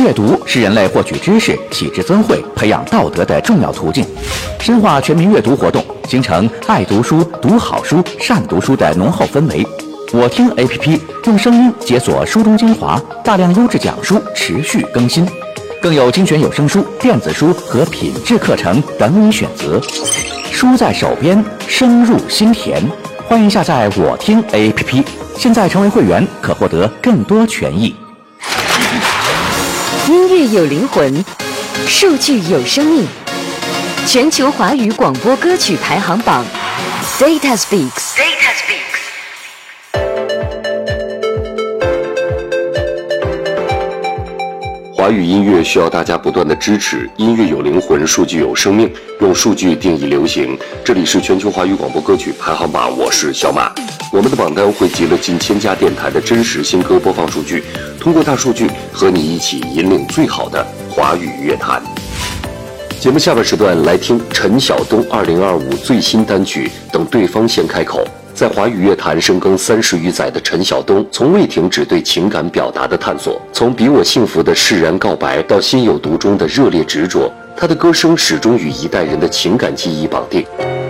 阅读是人类获取知识、启智增慧、培养道德的重要途径。深化全民阅读活动，形成爱读书、读好书、善读书的浓厚氛围。我听 APP 用声音解锁书中精华，大量优质讲书持续更新，更有精选有声书、电子书和品质课程等你选择。书在手边，声入心田。欢迎下载我听 APP， 现在成为会员可获得更多权益。 音乐有灵魂，数据有生命。全球华语广播歌曲排行榜 Data Speaks。 华语音乐需要大家不断的支持，音乐有灵魂，数据有生命，用数据定义流行。这里是全球华语广播歌曲排行榜，我是小马。我们的榜单汇集了近1000家电台的真实新歌播放数据，通过大数据和你一起引领最好的华语乐坛。节目下半时段来听陈晓东2025最新单曲《等对方先开口》。在华语乐坛深耕30余载的陈晓东，从未停止对情感表达的探索。从比我幸福的释然告白到心有独钟的热烈执着，他的歌声始终与一代人的情感记忆绑定。